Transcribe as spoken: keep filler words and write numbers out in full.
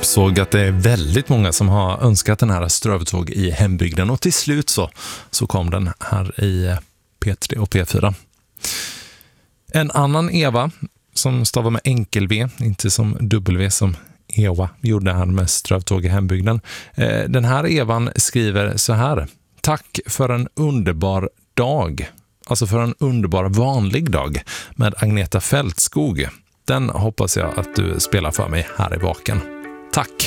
såg att det är väldigt många som har önskat den här Strövtåg i hembygden, och till slut så, så kom den här i P tre och P fyra. En annan Eva som stavar med enkel V, inte som W som Eva gjorde här med Strövtåg i hembygden. Den här Evan skriver så här: tack för en underbar dag. Alltså för en underbar vanlig dag med Agneta Fältskog. Den hoppas jag att du spelar för mig här i Vaken. Tack!